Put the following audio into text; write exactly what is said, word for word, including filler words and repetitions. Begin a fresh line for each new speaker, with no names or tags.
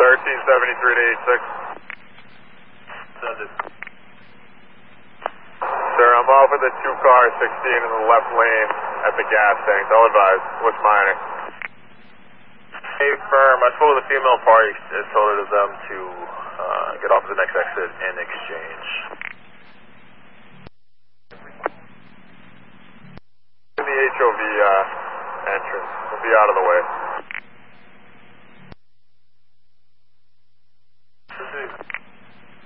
thirteen seventy-three to eight six.
Send it.
Sir, I'm off with a two car sixteen in the left lane at the gas tank. I'll advise. What's mining?
Hey, firm. I spoke with the female party and told them to uh, get off the next exit and exchange.
In the H O V uh, entrance. We'll be out of the way.
Proceed.